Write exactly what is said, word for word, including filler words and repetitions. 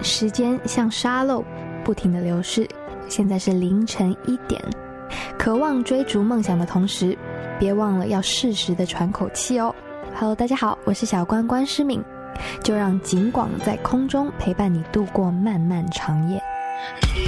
时间像沙漏不停地流逝，现在是凌晨一点。渴望追逐梦想的同时，别忘了要适时的喘口气哦。Hello， 大家好，我是小关关诗敏，就让景广在空中陪伴你度过漫漫长夜。